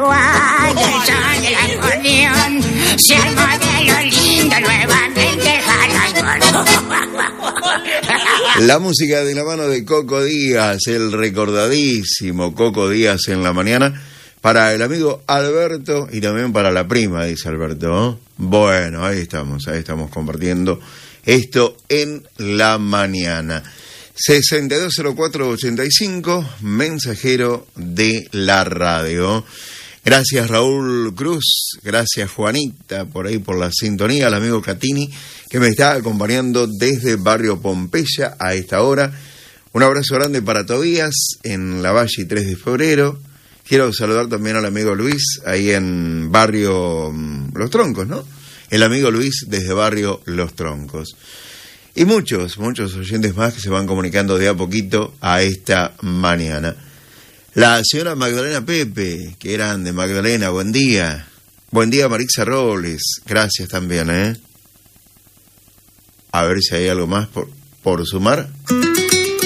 agua y el son del acordeón. Se armó de lo lindo nuevamente Jaraibón. La música de la mano de Coco Díaz, el recordadísimo Coco Díaz en la mañana, para el amigo Alberto y también para la prima, dice Alberto, ¿no? Bueno, ahí estamos compartiendo esto en la mañana. 620485, mensajero de la radio. Gracias Raúl Cruz, gracias Juanita por ahí por la sintonía, al amigo Catini que me está acompañando desde Barrio Pompeya a esta hora. Un abrazo grande para Tobías en la Valle 3 de febrero. Quiero saludar también al amigo Luis ahí en Barrio Los Troncos, ¿no? El amigo Luis desde Barrio Los Troncos. Y muchos oyentes más que se van comunicando de a poquito a esta mañana. La señora Magdalena Pepe, que eran de Magdalena, buen día. Buen día Marixa Robles, gracias también, A ver si hay algo más por sumar.